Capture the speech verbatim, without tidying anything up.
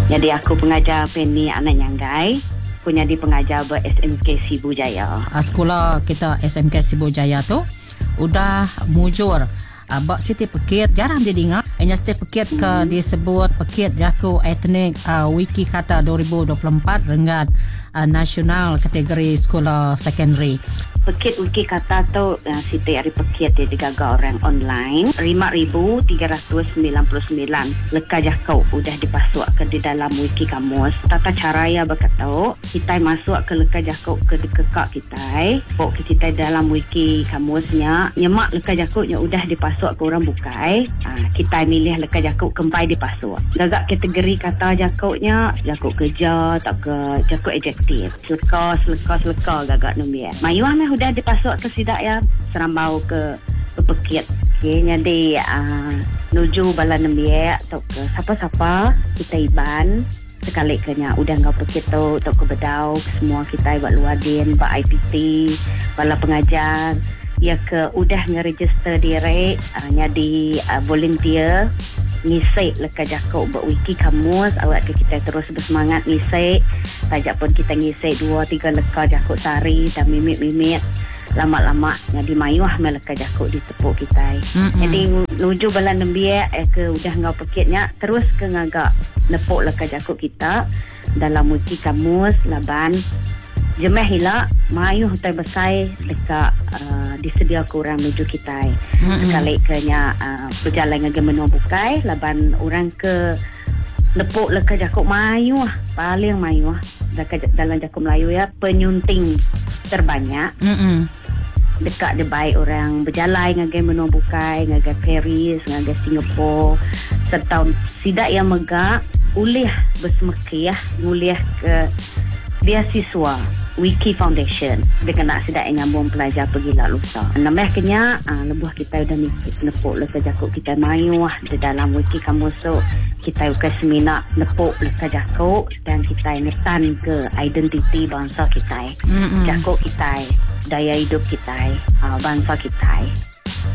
Jadi aku pengajar Penny Anak Nyanggai, punya di pengajar ber S M K Sibu Jaya. Uh, sekolah kita S M K Sibu Jaya tu udah mujur uh, bak sertifikat, jarang didengar. Hanya sertifikat hmm. ke disebut Pekit Jaku Etnik uh, Wiki Kata dua ribu dua puluh empat rengat uh, nasional kategori sekolah secondary. Pekit Wiki Kata tu uh, Siti hari Pekit dia digagal orang online lima ribu tiga ratus sembilan puluh sembilan leka jakau udah dipasuk ke di dalam wiki kamus. Tata cara ya berkata kita masuk ke leka jakau ke dekak kita pok kita dalam wiki kamusnya nyemak leka jakau nya udah dipasuk ke orang bukai. Uh, kita milih leka jakau kempai dipasuk. Gagak kategori kata jakau nya jakau kerja tak ke jakau adjektif. Seleka seleka seleka gagak nombor. Mayuah meh udah dipasuk ke sidak ya serambau ke ke Pekit. Okay, jadi uh, nuju bala nembiak atau ke siapa-siapa kita iban sekali kenya udah ngau Pekit tu atau ke Bedau semua kita buat luadin buat I P T bala pengajar ya ke udah ngeregister diri uh, jadi uh, volunteer ngisi leka jakau buat wiki kamus awak ke kita terus bersemangat ngisi tajak pun kita ngisi dua tiga leka jakau sehari dan mimik-mimik lama-lama jadi mayuah meleka jakau di tepuk kita. Mm-hmm. Jadi nuju bala nembiak eh, ke udah ngau Pekitnya terus ke ngagak nepuk leka jakau kita dalam wiki kamus laban jemeh hila mayuh tai besai dekat uh, disedia kurang menuju kita. Mm-hmm. Sekali kenya uh, berjalan ngage menua bukai laban orang ke nepuk leka jakau mayuh paling mayuh dalam jakau Melayu ya penyunting terbanyak. Mm-hmm. Dekat Dubai orang berjalan ngage menua bukai ngage Paris ngage Singapura serta sidak yang megak ulih bersemekiah ulih ke beasiswa Wiki Foundation dengan nak sidak nyambung pelajar pergi lah lusa. Namanya kenya uh, lebuh kita udah nepuk leka jakau kita mayuh di dalam wiki kamus so kita udah seminar nepuk leka jakau dan kita netan ke identiti bangsa kita. Mm-hmm. Jakau kita, daya hidup kita, uh, bangsa kita.